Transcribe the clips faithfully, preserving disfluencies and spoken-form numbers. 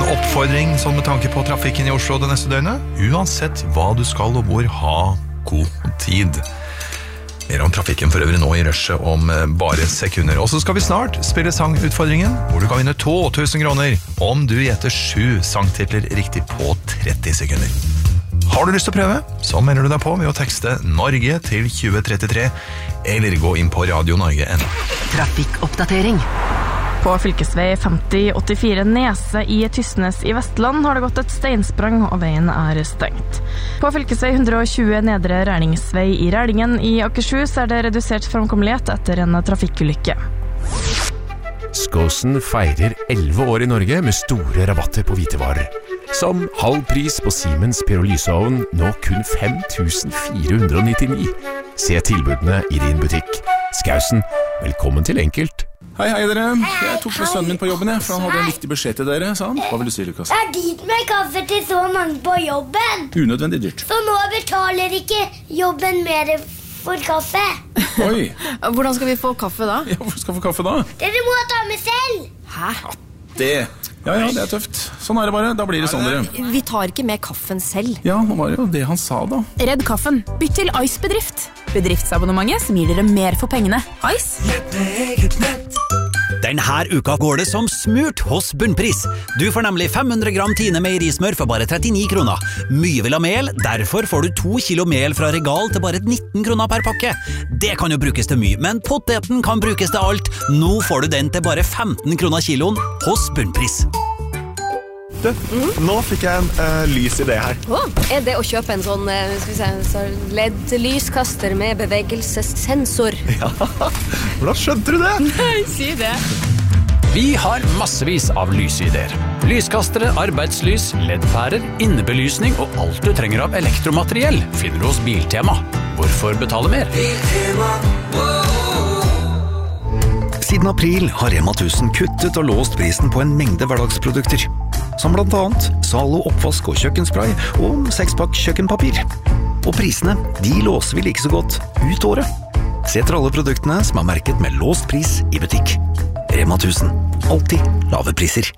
oppfordring sånn med tanke på trafikken i Oslo det neste døgnet. Uansett hva du skal og hvor, ha god tid. Mer om trafikken for øvrig nå i rushet om bare sekunder. Og så skal vi snart spille sangutfordringen, hvor du kan vinne to tusen kroner om du gjetter sju sangtitler riktig på tretti sekunder. Har du lyst til å prøve, så melder du deg på med å tekste Norge til tjue trettitre, eller gå inn på Radio Norge punkt no. Trafikkoppdatering. På fylkesvei femti åttifire Nese i Tysnes i Vestland har det gått et steinsprang, og veien er stengt. På fylkesvei hundre og tjue Nedre Rælningsvei i Rælingen i Akershus er det redusert framkommelighet etter en trafikkulykke. Skåsen feirer elleve år i Norge med store rabatter på hvitevarer. Som halv pris på Siemens Pyrolyseovn, nå kun fem tusen fire hundre og nittini. Se tilbudene i din butikk. Skausen, velkommen til Enkelt. Hei, hei dere. Jeg tok med sønnen min på jobben, jeg, for han hadde en viktig beskjed til dere, sa han. Hva vil du si, Lukas? Det er dyrt med kaffe til så mange på jobben. Unødvendig dyrt. Så nå betaler ikke jobben mer for kaffe. Oi. Hvordan skal vi få kaffe da? Ja, hvor skal vi få kaffe da? Dere må ta med selv. Hæ? Ja, det... Ja, ja, det er tøft. Sånn er det bare. Da blir det sånn, dere. Vi tar ikke med kaffen selv. Ja, nå var det jo det han sa da. Redd kaffen. Bytt til Ice Bedrift. Bedriftsabonnementet som gir dere mer for pengene. Ice. Lett med eget nett. Denne uka går det som smurt hos Bunnpris. Du får nemlig fem hundre gram Tine meierismør for bare trettini kroner. Mye vil ha mel, derfor får du to kilo mel fra Regal til bare nitten kroner per pakke. Det kan jo brukes til mye, men poteten kan brukes til alt. Nå får du den til bare femten kroner kiloen hos Bunnpris. Du, mm. nå fikk jeg en uh, lys idé her. Oh, er det å kjøpe en sånn uh, skal vi se, L E D-lyskaster med bevegelsessensor? Ja, hvordan skjønte du det? Nei, si det. Vi har massevis av lysideer. Lyskastere, arbeidslys, L E D-pærer, innebelysning og alt du trenger av elektromateriell finner du hos Biltema. Hvorfor betale mer? Biltema, Siden april har Rema tusen kuttet og låst prisen på en mengde hverdagsprodukter. Som blant annet Zalo oppvask og kjøkkenspray og sekspakk kjøkkenpapir. Og prisene, de låser vi like så godt ut året. Se etter alle produktene som er merket med låst pris i butikk. Rema tusen. Alltid lave priser.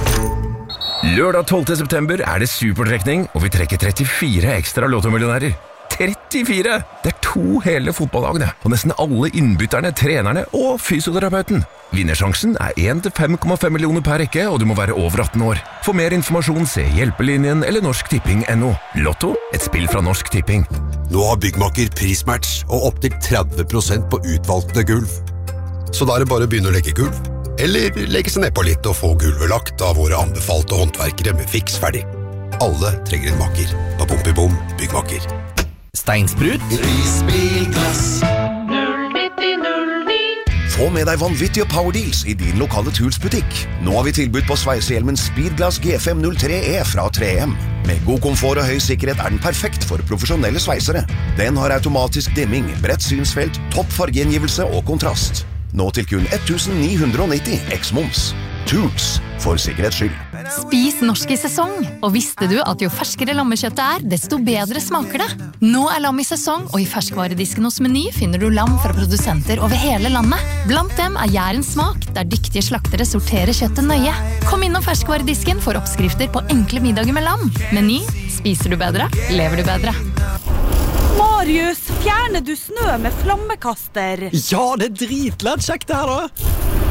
Lørdag tolvte september er det supertrekning, og vi trekker trettifire ekstra lottomillionærer. trettifire! Det er to hele fotballagene, og nesten alle innbytterne, trenerne og fysioterapeuten. Vinnersjansen er én til fem komma fem millioner per rekke, og du må være over atten år. For mer informasjon se Hjelpelinjen eller Norsk Tipping punktum no. Lotto, et spill fra Norsk Tipping. Nå har Byggmakker prismatch og opp til tretti prosent på utvalgte gulv. Så da er det bare å begynne å legge gulv, eller legge seg ned på litt og få gulvet lagt av våre anbefalte håndverkere med fiks ferdig. Alle trenger en makker på Bom i Bom Byggmakker. Steinsprut. Prisbilglass. null nitti null ni. Få med deg vanvittige power deals i din lokale Tools-butikk. Nå har vi tilbudt på sveisehjelmen Speedglass G fem null tre E fra tre M. Med god komfort og høy sikkerhet er den perfekt for profesjonelle sveisere. Den har automatisk dimming, bredt synsfelt, topp fargegjengivelse og kontrast. Nå til kun ett tusen ni hundre og nitti eks-moms. Tools, for sikkerhets skyld. Spis norsk i sesong. Og visste du at jo ferskere lammekjøttet er, desto bedre smaker det? Nå er lam i sesong, og i ferskvaredisken hos Meny finner du lam fra produsenter over hele landet. Blant dem er Jærens smak, der dyktige slaktere sorterer kjøttet nøye. Kom innom ferskvaredisken for oppskrifter på enkle middager med lam. Meny, spiser du bedre, lever du bedre. Marius, fjerner du snø med flammekaster? Ja, det er dritlett kjekt det her da.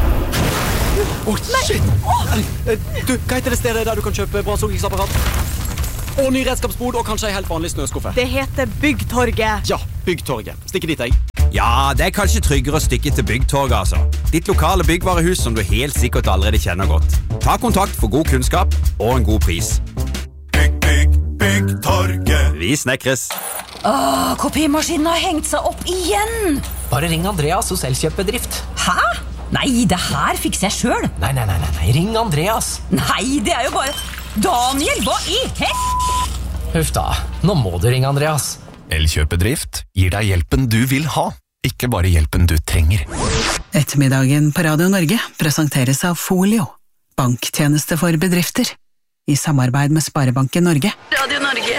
Åh, oh, shit! Du, hva heter det stedet der du kan kjøpe brannslukningsapparat? Og ny redskapsbod, og kanskje en helt vanlig snøskuffe. Det heter Byggtorget. Ja, Byggtorget. Stikke dit, jeg. Ja, det er kanskje tryggere å stikke til Byggtorget, altså. Ditt lokale byggvarehus som du helt sikkert allerede kjenner godt. Ta kontakt for god kunnskap og en god pris. Bygg, bygg, Byggtorget. Vi snekres. Åh, kopimaskinen har hengt seg opp igjen! Bare ring Andreas hos Elkjøp-bedrift. Hæ? Nei, det her fikser jeg selv. Nei, nei, nei, nei, ring Andreas. Nei, det er jo bare... Daniel, hva i hest? Huff da, nå må du ringe Andreas. Elkjøp-bedrift gir deg hjelpen du vil ha, ikke bare hjelpen du trenger. Ettermiddagen på Radio Norge presenteres av Folio, banktjeneste for bedrifter, i samarbeid med Sparebanken Norge. Radio Norge.